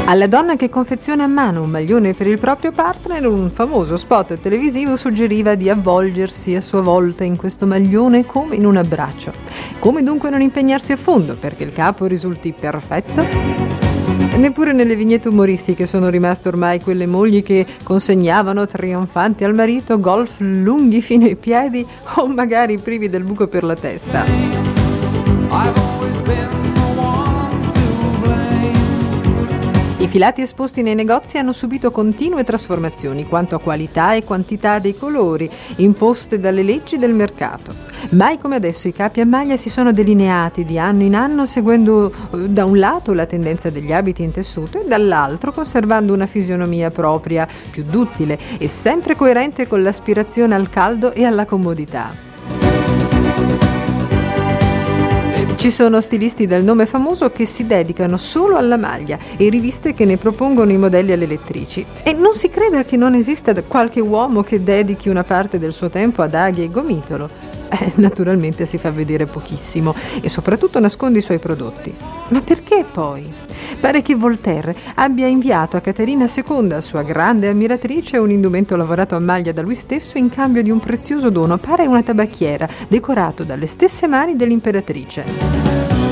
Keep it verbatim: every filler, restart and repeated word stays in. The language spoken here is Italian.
Alla donna che confeziona a mano un maglione per il proprio partner, un famoso spot televisivo suggeriva di avvolgersi a sua volta in questo maglione come in un abbraccio. Come dunque non impegnarsi a fondo perché il capo risulti perfetto? Neppure nelle vignette umoristiche sono rimaste ormai quelle mogli che consegnavano trionfanti al marito golf lunghi fino ai piedi o magari privi del buco per la testa. I filati esposti nei negozi hanno subito continue trasformazioni quanto a qualità e quantità dei colori, imposte dalle leggi del mercato. Mai come adesso i capi a maglia si sono delineati di anno in anno seguendo eh, da un lato la tendenza degli abiti in tessuto e dall'altro conservando una fisionomia propria, più duttile e sempre coerente con l'aspirazione al caldo e alla comodità. Ci sono stilisti del nome famoso che si dedicano solo alla maglia e riviste che ne propongono i modelli alle lettrici. E non si creda che non esista qualche uomo che dedichi una parte del suo tempo ad aghi e gomitolo. Eh, naturalmente si fa vedere pochissimo e soprattutto nasconde i suoi prodotti. Ma perché poi? Pare che Voltaire abbia inviato a Caterina seconda, sua grande ammiratrice, un indumento lavorato a maglia da lui stesso in cambio di un prezioso dono, pare una tabacchiera, decorato dalle stesse mani dell'imperatrice.